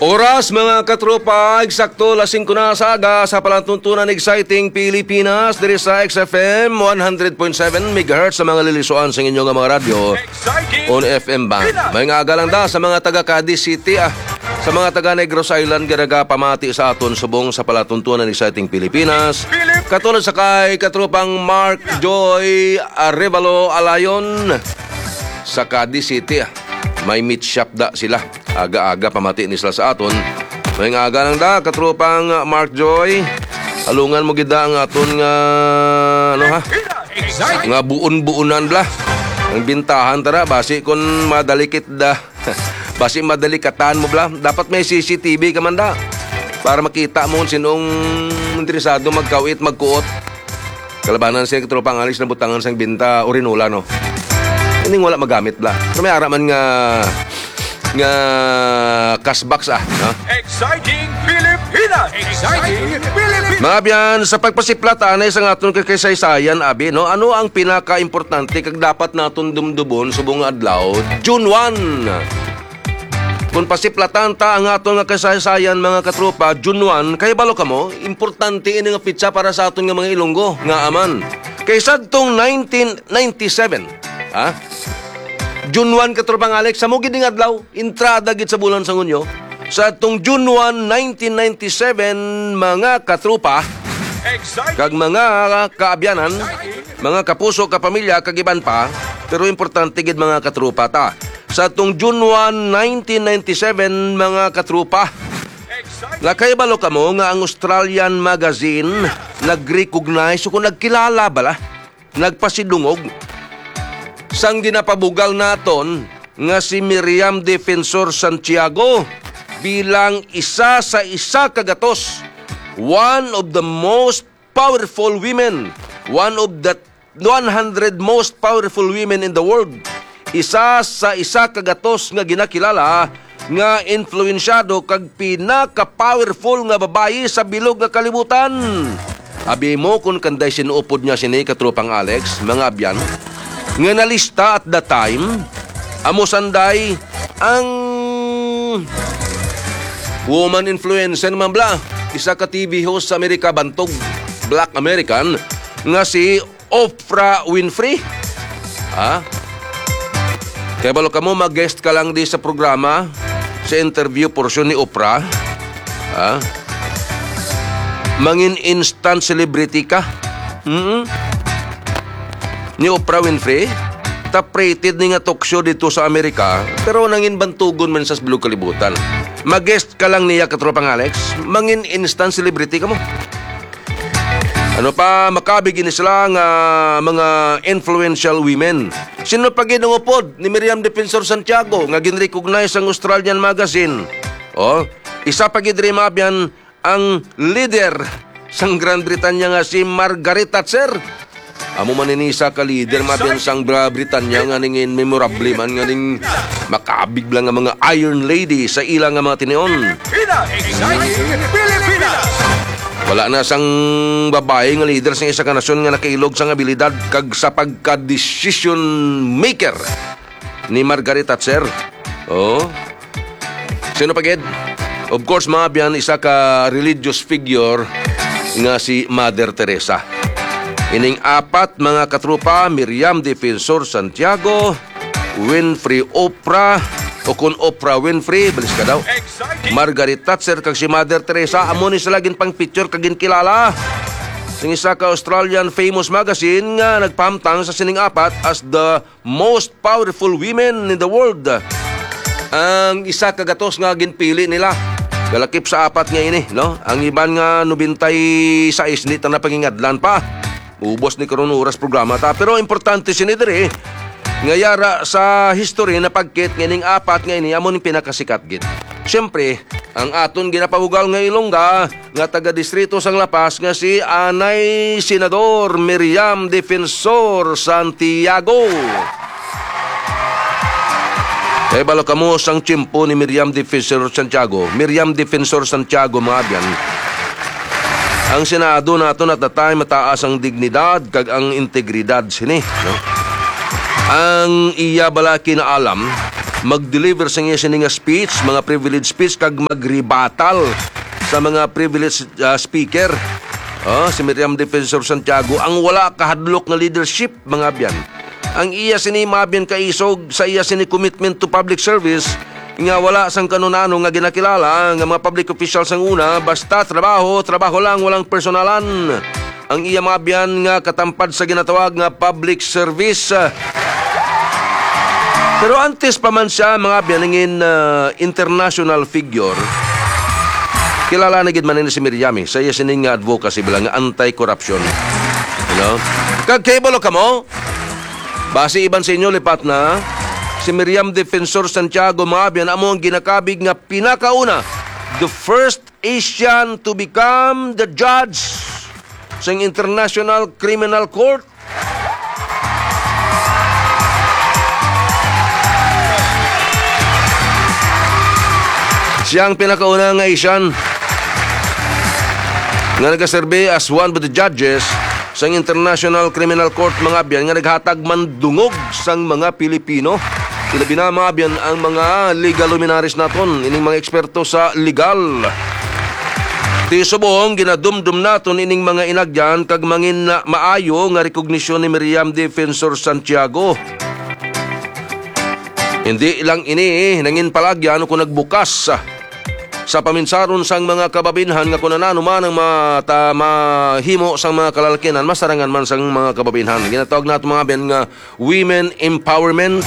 Oras mga katropa, eksakto lasing ko na sa aga sa palatuntunan exciting Pilipinas diri sa XFM 100.7 MHz sa mga lilisuan sa inyong mga radyo on FM band. May nga aga lang da sa mga taga Cadiz City sa mga taga Negros Island garaga pamati sa aton subong sa palatuntunan exciting Pilipinas. Katulad sa kay katropang Mark Joy Arevalo Alayon sa Cadiz City. May meat shop da sila. Aga-aga pamati ni sila sa aton. May aga lang da katropang Mark Joy. Alungan mo gida ang aton nga nga buon-buonan bla. Ang bintahan tara basi kun madalikit da. Basi madalikatan mo bla. Dapat may CCTV ka man da. Para makita mo sinong interesado magkawit, magkuot. Kalabanan siya katropang alis na butangan sang binta orinola no. Hindi wala magamit bla. So may araman nga cashbacks no? Exciting Pilipinas! Exciting Pilipinas! Mga biyan, sa pagpasiplatan ay sa aton kakisaysayan, abi, no? Ano ang pinaka-importante kag dapat naton dumdubon subong adlaw? June 1. Kung pasiplatan ta ang aton nga kasaysayan mga katropa, June 1, kay balo ka mo, importante ini nga pitsa para sa aton nga mga Ilonggo, nga aman. Kaysa tong 1997, June 1 katropang Alex, sa mo giding adlaw, intrada gid sa bulan sa Hunyo. Sa tong June 1, 1997, mga katropa, kag mga kaabyanan, mga kapuso, kapamilya, kag iban pa, pero importante gid mga katropa ta. Sa tong June 1, 1997, mga katropa, lakay balo ka mo nga ang Australian Magazine nag-recognize o kung nagkilala bala, nagpasidungog sang ginapabugal naton nga si Miriam Defensor Santiago bilang isa kagatos, one of the most powerful women, one of the 100 most powerful women in the world. Isa kagatos nga ginakilala nga influensyado kag pinaka-powerful nga babayi sa bilog nga kalibutan. Abi mo kung kanday sinuupod niya sini katropang Alex, mga abyan, nga nalista at the time, amo sanday ang woman influencer man bla, isa ka TV host sa Amerika bantog, Black American, nga si Oprah Winfrey. Kaya balo ka mo mag-guest ka lang di sa programa, sa interview portion ni Oprah. Mangin instant celebrity ka. Ni Oprah Winfrey, top-rated ni nga talk show dito sa Amerika, pero nangin bantugon man sa bilog kalibutan. Mag-guest ka lang niya katropang Alex, mangin instant celebrity ka mo. Ano pa, makabigin sila nga mga influential women. Sino pa ginungupod ni Miriam Defensor Santiago nga ginrecognize ang Australian Magazine? Isa pa gidri mabyan ang leader sang Grand Britanya nga si Margaret Thatcher. Amo maninisa ka leader mabyan sang Britanya nga ningin memorable man nga ning makabig lang nga mga Iron Lady sa ilang nga mga tineon. Wala na sang babae nga leader sa isa ka nasyon nga nakailog sang abilidad kag sa pagka-decision maker ni Margaret Thatcher. Sino pa gid? Of course, mabyan isa ka religious figure nga si Mother Teresa. Ining apat mga katrupa, Miriam Defensor Santiago, Winfrey Oprah, o kun Oprah Winfrey, balis ka daw, Margaret Thatcher kag si Mother Teresa, amo ni sila gin pang picture kagin kilala. Sing isa ka Australian famous magazine nga nagpamtang sa sining apat as the most powerful women in the world. Ang isa kagatos nga ginpili nila, galakip sa apat nga ini, no? Ang iban nga 96 ni na pangingadlan pa. Ubos ni karon oras programa ta, pero importante sinidiri ngayara sa history na pagkit nganing apat nga ini amo ning pinakasikat gid. Siyempre, ang aton ginapabugal nga Ilongga nga taga-distrito sang Lapas nga si Anay Senador Miriam Defensor Santiago. Balo kamo sang tiyempo ni Miriam Defensor Santiago. Miriam Defensor Santiago mga abyan. Ang Senado nato at the time mataas ang dignidad kag ang integridad sini, no? Ang iya bala kinaalam mag-deliver sa iya sini nga speech, mga privileged speech, kag mag-rebatal sa mga privileged speaker. Si Miriam Defensor Santiago, ang wala kahadlok na leadership, mga abyan. Ang iya sini mabyan kaisog sa iya sini commitment to public service, nga wala sang kanunano nga ginakilala nga mga public officials ang una, basta trabaho lang, walang personalan. Ang iya mabyan nga katampad sa ginatawag nga public service. Pero antes pa man siya, mga abyan, international figure, kilala na gid man ni si Miriam sa iya sining nga advocacy bilang nga anti-corruption. Kag kabalo ka mo? Base iban sa inyo lipat na si Miriam Defensor Santiago, mga abyan, amo ang ginakabig nga pinakauna, the first Asian to become the judge sa International Criminal Court. Siya ang pinakauna nga Asian nga nagaserbe as one of the judges sa International Criminal Court, mga abyan, nga naghatag mandungog sang mga Pilipino. Ilabi na, mga abyan, ang mga legal luminaries naton, ining mga eksperto sa legal. Ti subong ginadumdum naton ining mga inagyan kag mangin na maayo nga rekognisyon ni Miriam Defensor Santiago. Hindi lang ini nangin palagyan kung nagbukas sa paminsaron sang mga kababinhan nga kunanano man ang mahimo sang mga kalalakinan, masarangan man sang mga kababinhan. Ginatawag nato, mga abyan, nga women empowerment.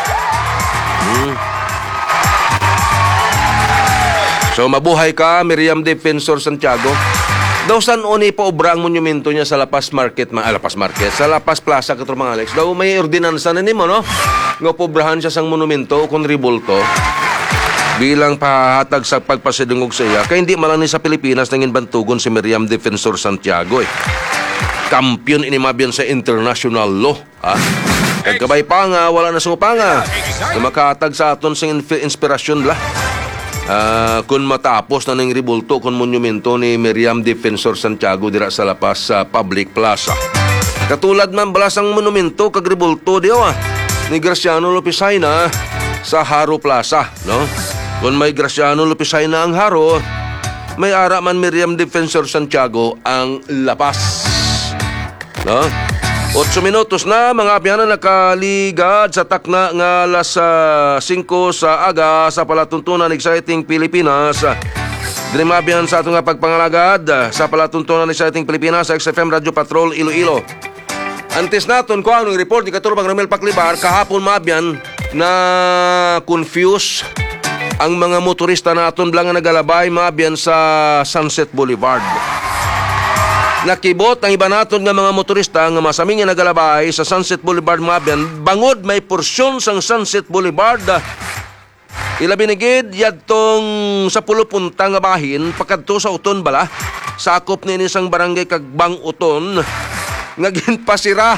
So mabuhay ka, Miriam Defensor Santiago. Daw san oni pa obra ang monumento niya sa Lapas Market, sa Lapas Plaza katro, mga Alex. Daw may ordinansa na nimo, no? Nga pobrahan siya sang monumento kung ribulto bilang pahatag sa pagpasidungog sa iya. Kaya hindi malang ni sa Pilipinas nangin bantugon si Miriam Defensor Santiago. Kampiyon inimabyan sa international law. Kagkabay pa nga, wala na sumupanga na makahatag sa aton sa inspirasyon la. Kung matapos na ng ribulto kung monumento ni Miriam Defensor Santiago dira sa Lapas Public Plaza. Katulad man balasang monumento kag ribulto diwa ni Graciano Lopisaina sa Haro Plaza, no? Kung may Graciano Lopisaina ang Haro, may ara man Miriam Defensor Santiago ang Lapas, no? 8 minutos na, mga abyan, na nakaligad sa takna nga alas 5 sa aga sa palatuntunan Exciting Pilipinas. Dili mabyan sa atong pagpangalagad sa palatuntunan Exciting Pilipinas sa XFM Radio Patrol Iloilo. Antes naton ko anong report ni Katurbang Romel Paclibar, kahapon, mabyan, na confuse ang mga motorista naton bilang nga nagalabay, mabyan, sa Sunset Boulevard. Nakibot ang iba naton nga mga motorista nga masaming nga nagalabay sa Sunset Boulevard, mabyan, bangod may porsyon sang Sunset Boulevard. Ilabi ni gid yadtong sa pulo punta nga bahin pakadto sa Uton bala, sakop ni isang barangay kag Bang Uton nga ginpasira.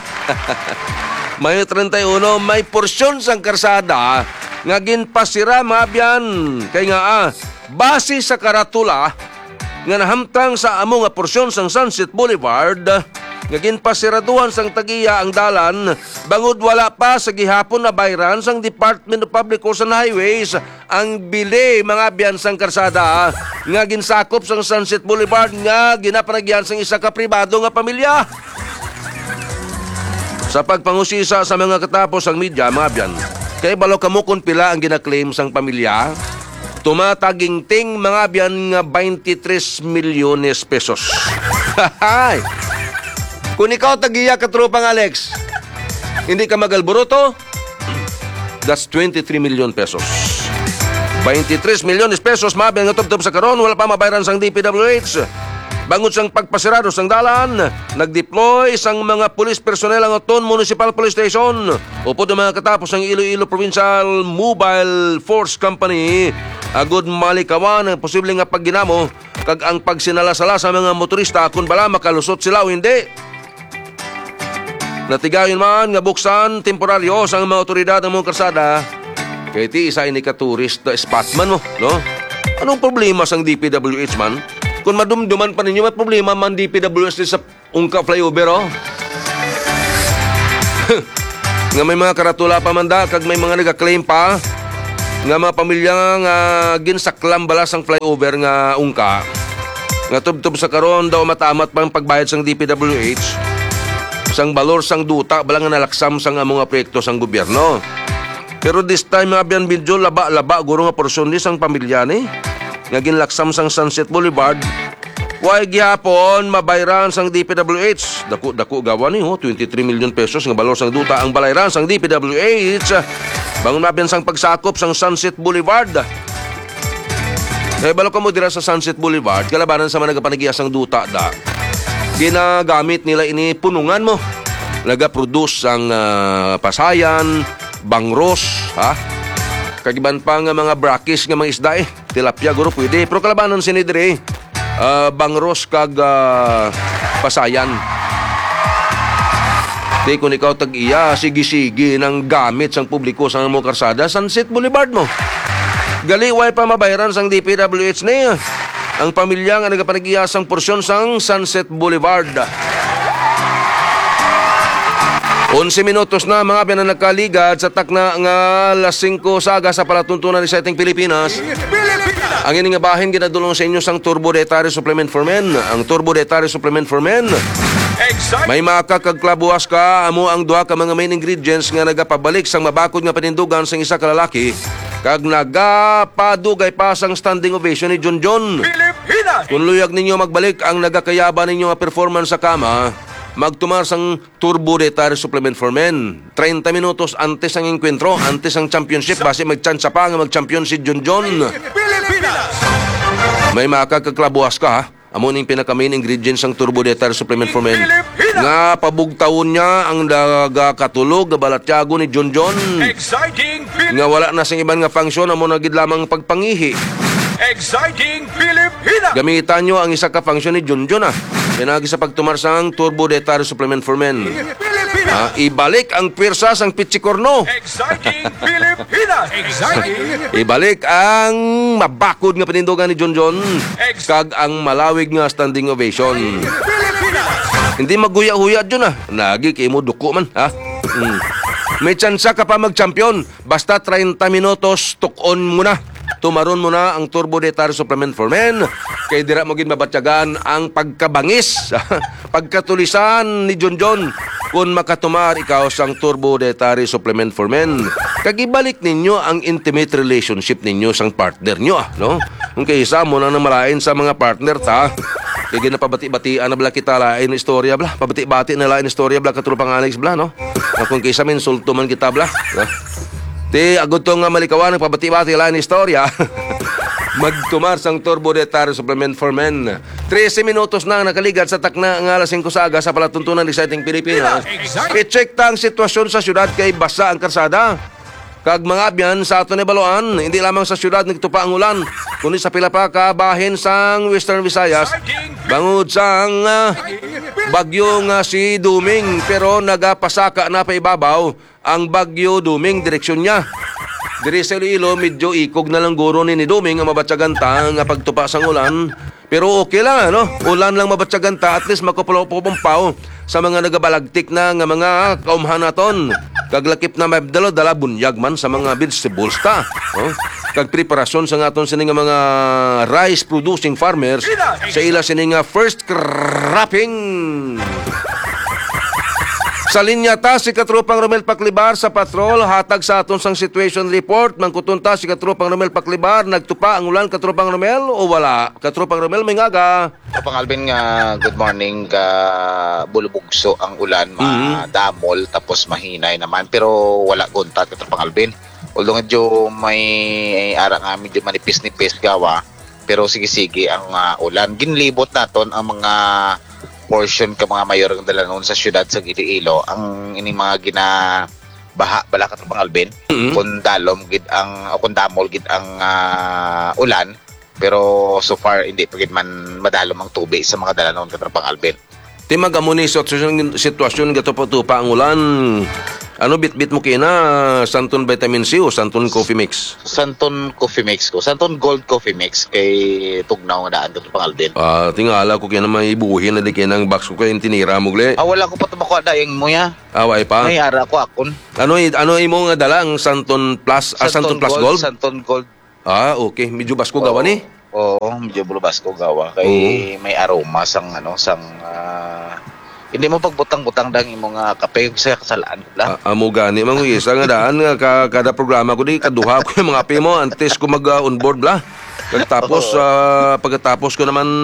Mayo 31 may porsyon sang karsada nga ginpasira, mabyan, kay nga base sa karatula nga nahamtang sa amo nga porsyon sang Sunset Boulevard nga ginpasiraduhan sang tagiya ang dalan, bangod wala pa sa gihapon na bayran sang Department of Public Works and Highways ang bili, mga abyan, sang karsada nga ginsakop sang Sunset Boulevard nga ginapanagyan sang isa ka pribado nga pamilya. Sa pagpangusisa sa mga katapos ang media, mga abyan, kay balo kamo kung pila ang ginaklaim sang pamilya, tumataginting, mga abyan, nga 23 milyones pesos. Kung ikaw tagiya katropang Alex, hindi ka magalburoto, that's 23 million pesos. 23 milyones pesos, mga abyan, nga tubtob sa karon, wala pa mabayaran sang DPWH. Bangod sang pagpasirado sang dalan, nagdeploy sang mga pulis personnel ang Uton Municipal Police Station. Upod ang mga katapos ng Iloilo Provincial Mobile Force Company, agud malikawan ang posibleng nga pagginamo kag ang pagsinala-sala sa mga motorista kung bala makalusot sila o hindi. Natigayon man nga buksan temporaryo sa mga otoridad ng mga karsada, kay ti isa ini ka tourist spot man mo, no? Anong problema sang DPWH man? Kung madumduman pa ninyo, may problema man DPWH sa Ungka flyover, oh. Nga may mga karatula pa man da, kag may mga nag-claim pa nga mga pamilya nga ginsaklam balas ang flyover nga ungka. Nga tubtob sa karon daw matamat pang pagbayad sang DPWH sang balor sang duta bala nga nalaksam sang mga proyekto sang gobyerno. Pero this time mga biyan medyo laba guro nga porsyon ni sang pamilya ni nga ginlaksam sang Sunset Boulevard. Way gihapon mabayran sang DPWH. Dako gawa ni 23 million pesos nga balor sang duta ang balayran sang DPWH. Bangon mabiyan sang pagsakop sang Sunset Boulevard. Balo ka mo dira sa Sunset Boulevard, kalabanan sa mga nagapanagiyas sang duta da. Ginagamit nila ini punungan mo. Nagaproduce ang pasayan, bangros, ha? Kagiban pa nga mga brakis nga mga isda tilapia guro pwede. Pero kalabanan sinidre bangros kag pasayan. Di kung ikaw tag-iya, sige-sige ng gamit sang publiko sa mga karsada, Sunset Boulevard mo. Galiway pa mabayaran sang DPWH niya. Ang pamilya nga nagapanagiyas sang porsyon sang Sunset Boulevard. 11 minutos na mga biyan na nagkaligad sa takna nga alas 5 saga sa palatuntunan ni Sighting Pilipinas. Ang ining bahin ginadulong sa inyo sang Turbo Dietary Supplement for Men. Ang Turbo Dietary Supplement for Men may makakagklabuas ka amo ang duha ka mga main ingredients nga nagapabalik sang mabakod nga panindugan sang isa ka lalaki kag nagapadugay pa sang standing ovation ni John John. Kung luyag ninyo magbalik ang nagakayaba ninyo nga performance sa kama, magtumar sang Turbo Dietary Supplement for Men. 30 minutos antes ang enkwentro, antes ang championship, base magtsansa pa nga mag-champion si John John. May makakagklabuas ka ha. Amo ning pinaka-main ingredients sang Turbo Dietary Supplement for Men. Nga pabugtawon niya ang nagakatulog balatyago ni John John. Exciting Pilipinas! Nga wala na sing iban nga function amo na gid lamang pagpangihi. Exciting Pilipinas! Gamitan nyo ang isa ka function ni John John pinagi sa pagtumar sang Turbo Dietary Supplement for Men. Ibalik ang pwersa sang pichikorno. Exciting Pilipinas! Exciting! Ibalik ang mabakod nga panindugan ni John John kag ang malawig nga standing ovation. Hindi maguya-huya dyan Nagi kay mo duko man May tsansa ka pa mag-champion. Basta 30 minutos tukon mo na. Tumaron mo na ang Turbo Dietary Supplement for Men. Kay dira mo gid mabatyagan ang pagkabangis, pagkatulisan ni John John kung makatumar ikaw sang Turbo Dietary Supplement for Men. Kagibalik ninyo ang intimate relationship ninyo sang partner nyo no? Kung kaysa mo na namalain sa mga partner ta. Kaya ginapabati-batian na bala kita lain istorya bla. Pabati-bati na lain istorya bla katulong Alex bla no? Kung kaysa minsulto man kita bla no? Di agad nga malikawan pabati-bati lain istorya. Magtumar sang Turbo Dietary Supplement for Men. 13 minutos na nakaligad sa takna ng alas 5 saga sa palatuntunan ni Sighting Pilipinas. I-check ta ang sitwasyon sa syudad kay basa ang karsada. Kag mga abyan sa ato ni Baloan, hindi lamang sa syudad nagtupa ang ulan, kundi sa pila pa ka bahin sang Western Visayas. Bangod sang bagyo nga si Duming, pero nagapasaka na pa ibabaw ang bagyo Duming direksyon niya. Diri sa Iloilo, medyo ikog na lang guro ni Duming ang mabatsaganta nga pagtupa sang ulan. Pero okay lang, ano? Ulan lang mabatsaganta, at least makapulaw-pumpaw sa mga nagabalagtik na nga mga kaumhanaton. Kaglakip na mabdalo, dala bunyag man sa mga vegetables ta. Oh? Kag preparasyon sa ngaton sini nga mga rice producing farmers sa ila sini nga first cropping. Sa linya ta si Katropang Romel Paclibar sa patrol, hatag sa aton sang situation report. Mangkuton ta si Katropang Romel Paclibar, nagtupa ang ulan Katropang Romel o wala? Katropang Romel may ngaga. Katropang Alvin nga good morning ka bulubugso ang ulan, madamol tapos mahinay naman pero wala guntat Katropang Alvin. Although medyo may arang nga medyo manipis-nipis gawa pero sige-sige ang ulan. Ginlibot naton ang mga portion ka mga mayor ng dalanon sa syudad sa Iloilo ang ini mga baha bala Katropang Alvin kung dalom gid ang o kung damol gid ang ulan pero so far hindi pa gid man madalom ang tubig sa mga dalanon Katropang Alvin. Timag amo ni sitwasyon gato pa tupa ang ulan. Ano bitbit mo kina Santon Vitamin C o Santon Coffee Mix? Santon Coffee Mix ko. Santon Gold Coffee Mix kay tugnaw nga daan dito pang Alvin. Tingala ko kina may ibuhin na di kinang box ko kay tinira mo gle. Wala ko pa tabako dayang mo ya. Away pa. May ara ko akon. Ano imo nga dala ang Santon Plus, Santon Plus Gold? Santon Gold. Okay, medyo basko gawa ni. Oo, medyo bulubas ko gawa kay may aroma sang hindi mo pagbutang-butang dang imong kape sa kasalaan ko la. Amo gani manguyis nga daan nga kada programa ko di kaduha ko yung mga api mo antes ko mag on board bla. Pagkatapos ko naman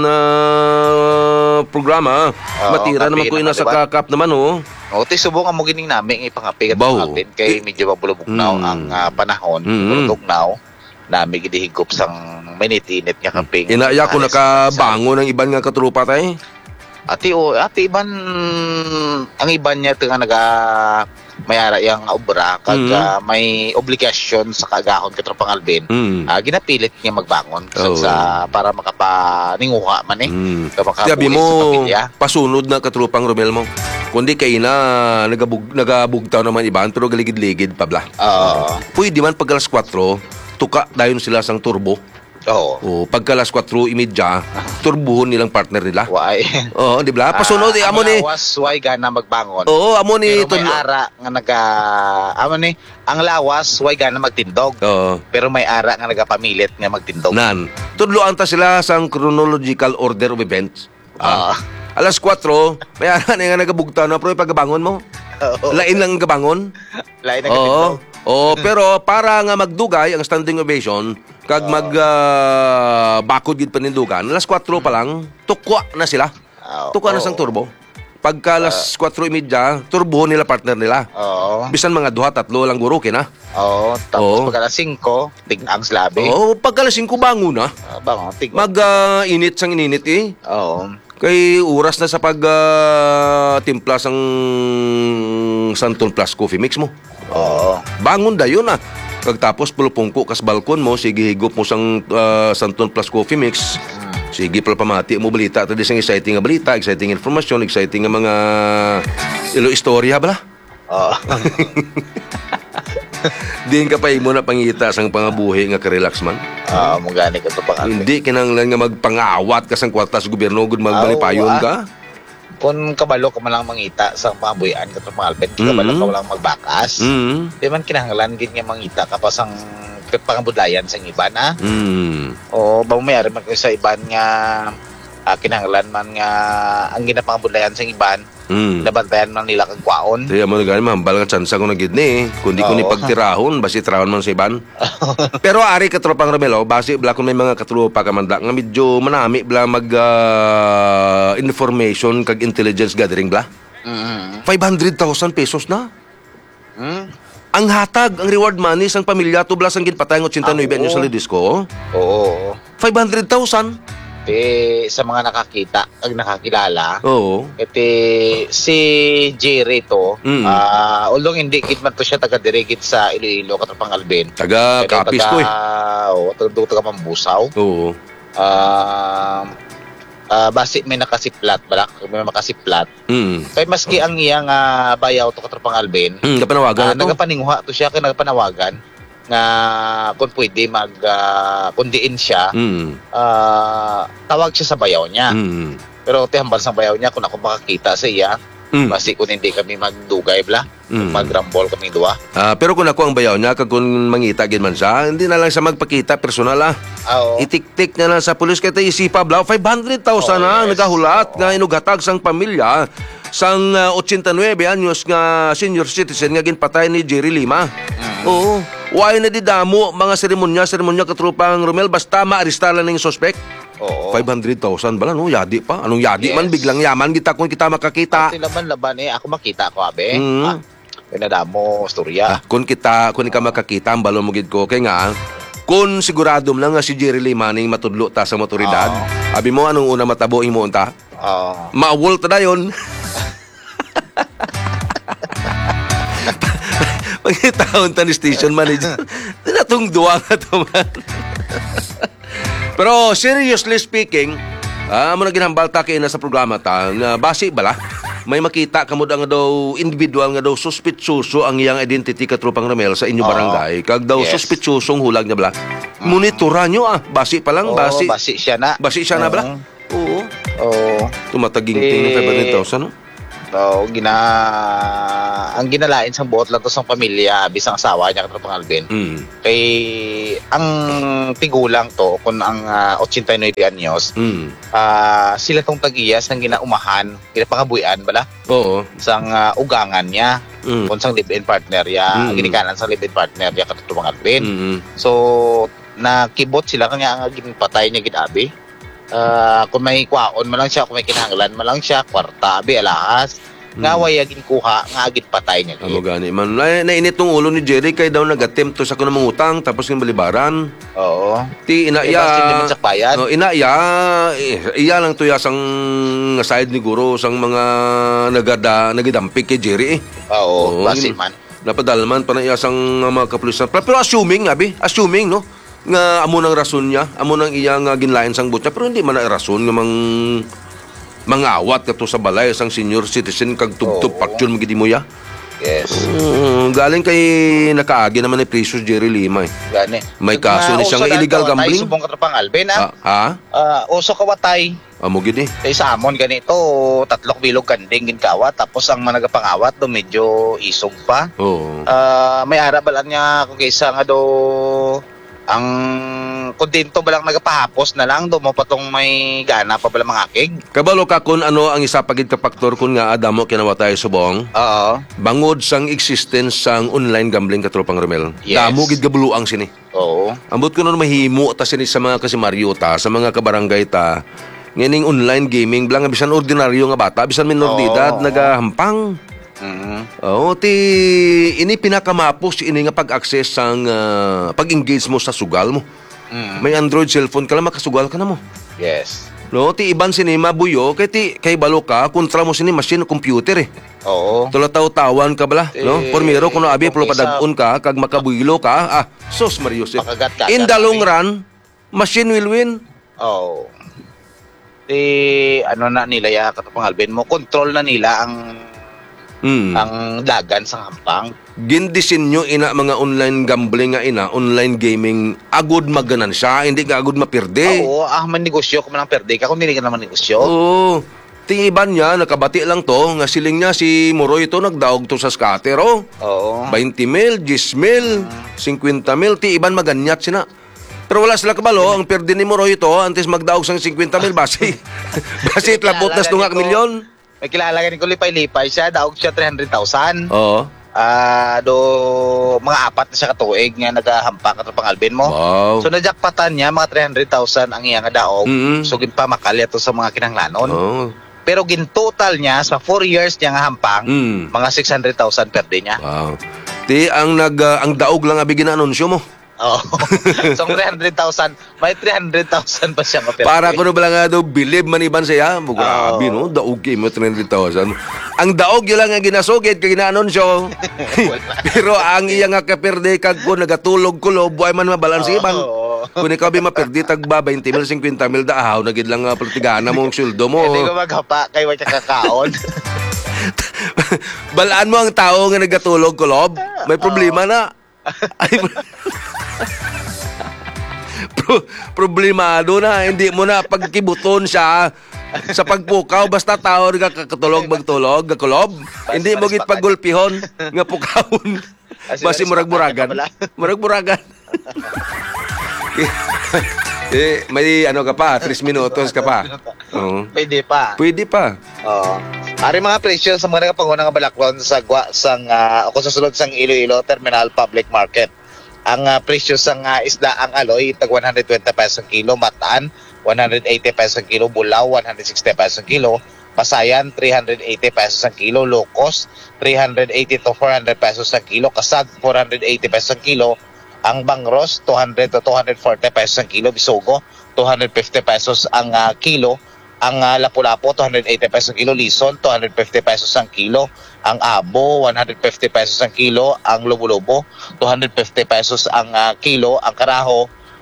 programa, matira naman ko yung nasa kakap naman Subukan mo gining namin ipangapi kat Baw. Alvin kay medyo mabulubugnaw ang panahon, bulubugnaw. Nami gidihigop sang minit-init nga kaping. Inaya ko nakabango ng iban nga katrupa tay. Ati iban ang iban niya nga may ara yang obra kag may obligasyon sa kagahon katropang Alvin. Ginapilit niya magbangon sa para makapaninguha man Sabi mo pasunod na katrupang Romel mo. Kundi kay na nagabugtaw naman iban pero galigid-ligid pa bla. Pwede man pag alas 4 tuka dayon sila sang turbo. Pagka alas 4:30, turbuhon nilang partner nila. Why? Di ba? Pasunod amo ni. Lawas why gana magbangon. Amo ni pero may ara nga amo ni ang lawas why gana magtindog. Pero may ara nga nagapamilit nga magtindog. Nan. Tudloan ta sila sang chronological order of events. Alas 4, may ara na nga nagabugtaw na pero pagkabangon mo. Lain lang gabangon. Lain na gatindog. Pero para nga magdugay ang standing ovation kag bakod gid panindugan alas 4 pa lang tukwa na sila. Tukwa na sang turbo. Pagka alas 4:30 turbo nila partner nila. Bisan mga 2-3 lang guro kina. Tapos pagka alas 5 tig-ang slabi. Pagka alas 5 bango na. Bango tig. Init sang ininit Oo. Kay oras na sa timpla sang Santon Plus Coffee Mix mo. Bangon dayon na. Pagtapos pulupungko kas balkon mo, sige higop mo sang Santon Plus Coffee Mix. Sige pala pamati mo balita. Ito isang exciting nga balita, exciting information, exciting nga mga istorya bala. Diin ka pa imo na pangita sang pangabuhi nga ka-relax man. Mugani ka to pang Hindi kinanglan nga magpangawat ka sang kwarta sa gobyerno gud magbalipayon ka. Kung kabalo ka man lang mangita sa pambuyan ka to pang Alvin, kabalo ka lang magbakas. Di man kinahanglan gid nga mangita ka pa sang pangabudlayan sang iban mayari man sa iban nga kinahanglan man nga ang ginapangabudlayan sang iban. Nabantayan man nila kag kwaon. Kaya mo nagani mahambal nga tsansa ko na gid ni. Kundi ko ni pagtirahon basi tirahon man sa iban. Pero ari ka tropang Romelo, basi bla kun may mga katropa ka man nga medyo manami bla mag information kag intelligence gathering bla. 500,000 pesos na. Ang hatag, ang reward money sang pamilya to bla sang ginpatay ng 89 anyos sa Lidisco. 500,000. Sa mga nakakita, ang nakakilala. Si Jerry to, although hindi gid man to siya taga-dirigid sa Iloilo katapang Alvin. Taga Kapis ko taga Mambusaw. Basi may nakasiplat balak, may makasiplat. Kay maski ang iyang bayaw to katapang Alvin. Nagapanawagan na to. Nagapaninguha to siya kay nagapanawagan nga kung pwede kundiin siya, tawag siya sa bayaw niya. Pero tihambal sa bayaw niya kung ako makakita sa iya, basi kung hindi kami magdugay bla, magrambol kami duwa. Pero kung ako ang bayaw niya, kung mangita gid man siya, hindi na lang siya magpakita personal Itik-tik na lang sa pulis kaya isipa bla, 500,000 na nagahulat nga inugatag sang pamilya sang 89 anyos nga senior citizen nga ginpatay ni Jerry Lima. Why na didamo mga seremonya katrupang Romel basta maaristalan ng suspect? 500,000 bala no, yadi pa. Anong yadi man biglang yaman kita kung kita makakita. Laban ako makita ko abe. Pinadamo storya. Kung ikaw makakita ang balon mo gid ko kay nga kung sigurado lang nga si Jerry Lima ning matudlo ta sa motoridad. Abi mo anong una matabo imo unta? Maawol ta dayon. Pagkitaon ta ni station manager, tinatong duwa nga to man. Pero seriously speaking, Amo na ginhambal ta kay na sa programa ta nga basi bala may makita kamo nga daw individual nga daw suspitsuso ang iyang identity katropang Ramel sa inyo barangay kag daw Yes. suspitsusong hulag niya bala. Monitoran nyo basi pa lang basi. Basi siya na. Basi siya na bala. Oo. Oo. Tumataging ting 500,000 no? So, ang ginalain sa buot lang to sa pamilya, bisang asawa niya katropang Alvin. Kay ang tigulang to kun ang 89 anyos, sila tong tagiyas ng ginaumahan, ginapangabuyan bala. Oo. Sang ugangan niya, kun sang live-in partner niya, ginikanan sa live-in partner niya katropang Alvin. So, nakibot sila kanya ang ginpatay niya ginabi. Kung may kwaon man lang siya, kung may kinahanglan man lang siya, kwarta, abi, alahas, nga wayagin kuha, nga agit patay niya. Amo gani man. Nainit tong ulo ni Jerry kay daw nag-attempt to sa kuno mangutang tapos ng balibaran. Oo. Ti Basta inaya. naman sa bayan. No, inaya iya lang tuya sang side ni guro sang mga nagadampik kay Jerry eh. Oo, basi yun. man. Napadalman pa na iya sang mga kapulisan. Pero assuming no nga amo nang rason niya, amo nang iya nga ginlain sang butya pero hindi man na rason nga mangawat kato sa balay sang senior citizen kag tubtub paktyon magidi mo ya. Yes. Galing kay nakaagi naman ni Precious Jerry Lima eh. Gani. May kaso ni siyang illegal gambling. Subong katropang Alvin Ha? Uso kawatay. Amo gid eh. Kay sa amon ganito, 3 bilog kanding ginkawat tapos ang managapangawat do medyo isog pa. Oo. May arabalan niya kung kaysa nga do ang kondento balang nagapahapos na lang do mo patong may gana pa bala mangakig. Kabalo ka kun ano ang isa pagid ka faktor kun nga adamo kinawatay subong. Oo. Bangod sang existence sang online gambling katropang Romel. Yes. Damo gid gabuluang sini. Oo. Ambot ko nun mahimo ta sini sa mga kasimaryo ta, sa mga kabarangay ta. Nganing online gaming bilang bisan ordinaryo nga bata, bisan minor de edad nagahampang. Ti ini pinakamapos ini nga pag-access sang pag-engage mo sa sugal mo. May Android cellphone ka lang makasugal ka na mo. Yes. No, ti iban sini mabuyo kay balo ka kontra mo sini machine computer eh. Oo. Tula tawan ka bala, no? Pormiro kuno abi pulo padag-on ka kag makabuylo ka. Sos Mario Joseph. Makagat ka. In the long run, machine will win. Oo. Ano na nila ya katapang Alvin mo, control na nila ang dagan sa hampang. Gindisinyo ina mga online gambling nga online gaming agud maganan siya, hindi ka agud mapirde. Oo, man negosyo kung man ang perde ka kung hindi ka naman negosyo. Oo. Tingiban niya, nakabati lang to, nga siling niya si Moroy ito, nagdaog to sa scatter, oh. Oo. 20 mil, 10 mil, 50 mil, ti iban maganyat sina. Pero wala sila kabalo, ang perde ni Moroy ito, antes magdaog sang 50 mil, basi tlapot na stungak milyon. May kilala ka ni ko lipay-lipay siya, daog siya 300,000. Oo. Mga 4 na siya katuig nga nagahampak katapang Alvin mo. Wow. So najakpatan niya mga 300,000 ang iya nga daog. So ginpamakali to sa mga kinanglanon. Oo. Pero gintotal niya sa 4 years niya nga hampang, mga 600,000 per day niya. Wow. Ti ang daog lang abi ginaanunsyo mo. Oo. So 300,000, may 300,000 pa siya mapirte. Para kuno bala nga daw bilib man iban siya. Grabe no, daog kay mo 300,000. Ang daog yun lang nga ginasugid kay ginaanunsyo. Pero ang iya nga kaperde kag ko nagatulog kulob buhay man mabalanse iban. Kung ikaw bi mapirdi tagba 20 mil 50 mil daaw na gid lang nga pertigana mo ang sweldo mo. Hindi ko maghapa kay wa kakaon. Balaan mo ang tao nga nagatulog kulob. May problema na. Ay, problemado na, hindi mo na pagkibuton siya sa pagpukaw basta tao nga kakatulog magtulog gakulob, hindi mo gid paggulpihon nga pukawon basi murag-muragan may ano ka pa 3 minutos ka pa. Pwede pa. Oo. Ari mga presyo sa mga nagapanguna nga balaklon sa o kung susunod sang Iloilo Terminal Public Market. Ang presyo sang isda ang aloy tag 120 pesos ang kilo, mataan 180 pesos ang kilo, bulaw 160 pesos ang kilo, pasayan 380 pesos ang kilo, locos 380 to 400 pesos ang kilo, kasag 480 pesos ang kilo, ang bangros 200 to 240 pesos ang kilo, bisugo 250 pesos ang kilo, ang lapu-lapu 280 pesos ang kilo, lison 250 pesos ang kilo, ang abo 150 pesos ang kilo, ang lubo-lubo 250 pesos ang kilo, ang karaho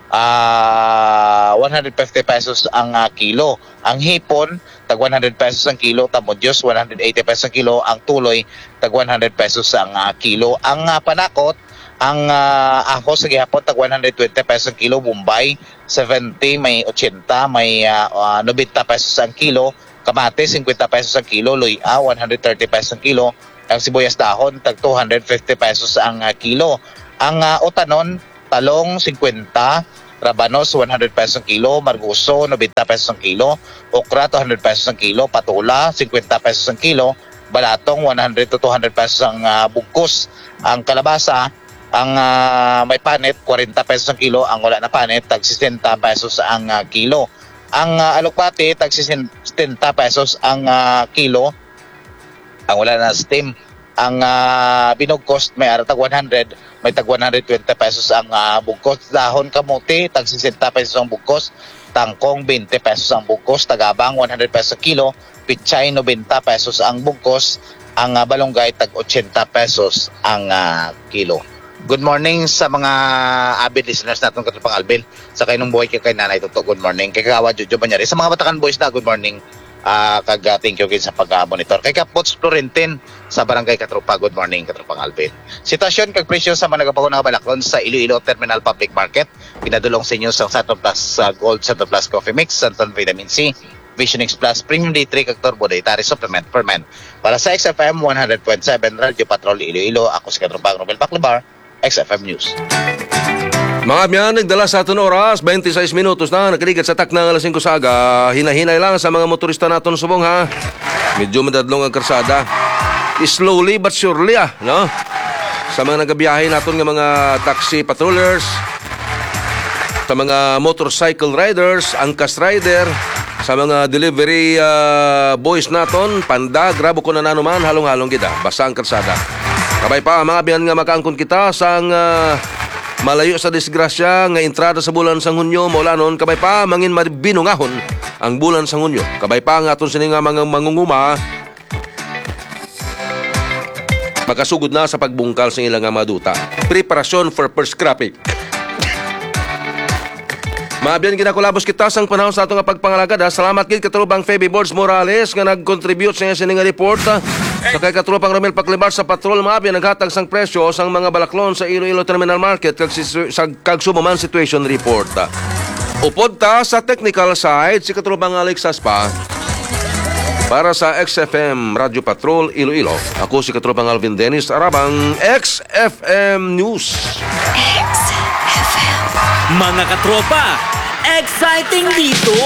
150 pesos ang kilo. Ang hipon, tag 100 pesos ang kilo. Tamodyos, 180 pesos ang kilo. Ang tuloy, tag 100 pesos ang kilo. Ang panakot, ang ahos sa gihapon, tag 120 pesos ang kilo. Bombay, 70, may 80, may 90 pesos ang kilo. Kamate, 50 pesos ang kilo. Luya, 130 pesos ang kilo. Ang sibuyas dahon, tag 250 pesos ang kilo. Ang utanon, talong, 50. Rabanos, 100 pesos ang kilo. Marguso, 90 pesos ang kilo. Okra, 200 pesos ang kilo. Patula, 50 pesos ang kilo. Balatong, 100 to 200 pesos ang bugkos. Ang kalabasa, ang may panet, 40 pesos ang kilo. Ang wala na panet, tag 60 pesos ang kilo. Ang alokbate, tag 60 pesos ang kilo. Ang wala na steam. Ang binugkos, may tag 100, may tag 120 pesos ang bugkos. Dahon kamote, tag 60 pesos ang bugkos. Tangkong, 20 pesos ang bugkos. Tagabang, 100 pesos ang kilo. Pichay, 90 pesos ang bugkos. Ang balonggay, tag 80 pesos ang kilo. Good morning sa mga avid listeners natin katulad Alvin. Sa kayo nung buhay kay Nanay Toto, good morning. Kay Kawa Jojo Banyari. Sa mga Batakan Boys na, good morning. Thank you sa pag-monitor. Kay Kapots Florentin sa Barangay Katrupa, good morning Katrupang Alvin. Sitwasyon kag presyo sa mga nagapahon ng balaklon sa Iloilo Terminal Public Market. Pinadulong sa inyo sa Santon Plus Gold, Santon Plus Coffee Mix, Santon Vitamin C, Vision X Plus, Premium D3 kag Turbo Dietary Supplement per men. Para sa XFM 100.7 Radio Patrol Iloilo, ako si Katrupang Romel Paclibar, XFM News. Mga biyan, nagdala sa aton oras, 26 minutos na, nakaligat sa taknang alas 5 saga. Hinahinay lang sa mga motorista naton subong ha. Medyo madadlong ang karsada. Slowly but surely no? Sa mga nagabiyahe naton nga mga taxi patrollers, sa mga motorcycle riders, angkas rider, sa mga delivery boys naton, panda, grabo ko na nanuman, halong-halong gida, basa ang karsada. Kabay pa, mga biyan nga makaangkon kita sang malayo sa disgrasya nga entrada sa bulan sang Hunyo, maula nun, kabay pa mangin binungahon ang bulan sang Hunyo. Kabay pa nga aton sini nga mga mangunguma makasugod na sa pagbungkal sa ilang nga maduta. Preparasyon for first cropping. Mabiyan ginakulabos kita sang panahon sa ato nga pagpangalagad. Salamat gid katulubang Feby Boards Morales nga nag-contribute sa sini nga report. Sa kay katulubang Romel Paclibar sa patrol, mabiyan naghatag sang presyo sang mga balaklon sa Iloilo Terminal Market kag sumaman situation report. Upod ta sa technical side si katulubang Alex Aspa. Para sa XFM Radio Patrol Iloilo, ako si katulubang Alvin Dennis Arabang, XFM News. Mga katropa, exciting dito!